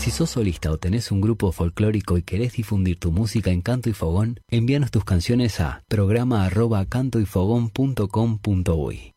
Si sos solista o tenés un grupo folclórico y querés difundir tu música en Canto y Fogón, envíanos tus canciones a programa@cantoyfogón.com.uy.